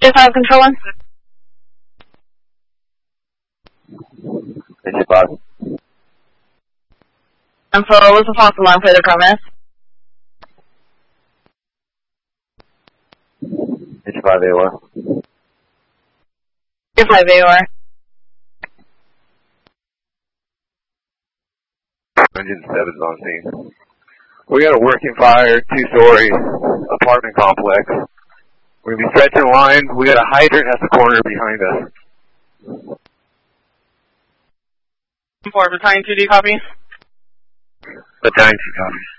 5 control 1. Issue 5. Info, what's the false alarm for the premise? Issue 5 AOR. Issue 5 AOR. Engine 7's on scene. We got a working fire, 2-story apartment complex. We're going to be stretching line. We got a hydrant at the corner behind us. 4, Battalion 2D, copy. Battalion 2, copy.